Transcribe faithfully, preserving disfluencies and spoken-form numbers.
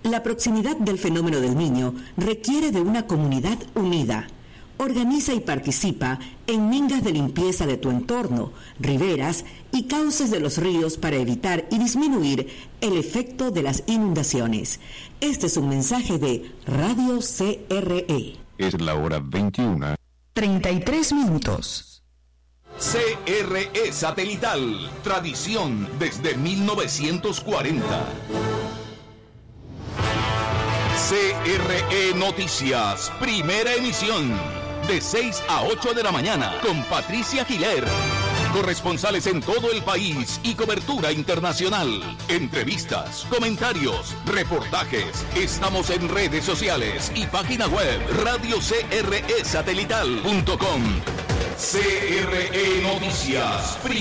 La proximidad del fenómeno del Niño requiere de una comunidad unida. Organiza y participa en mingas de limpieza de tu entorno, riberas y cauces de los ríos para evitar y disminuir el efecto de las inundaciones. Este es un mensaje de Radio C R E. Es la hora veintiuna. treinta y tres minutos. C R E Satelital, tradición desde mil novecientos cuarenta. C R E Noticias, primera emisión, de seis a ocho de la mañana, con Patricia Giler. Corresponsales en todo el país y cobertura internacional. Entrevistas, comentarios, reportajes. Estamos en redes sociales y página web radio c r e satelital punto com. C R E Noticias.